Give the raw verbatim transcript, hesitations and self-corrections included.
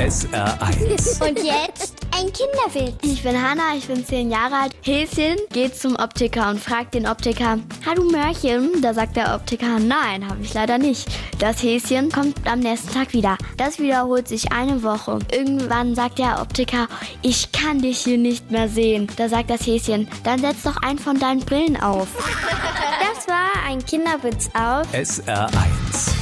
S R eins. Und jetzt ein Kinderwitz. Ich bin Hanna, ich bin zehn Jahre alt. Häschen geht zum Optiker und fragt den Optiker, hallo Mörchen? Da sagt der Optiker, nein, habe ich leider nicht. Das Häschen kommt am nächsten Tag wieder. Das wiederholt sich eine Woche. Irgendwann sagt der Optiker, ich kann dich hier nicht mehr sehen. Da sagt das Häschen, dann setz doch einen von deinen Brillen auf. Das war ein Kinderwitz auf S R eins.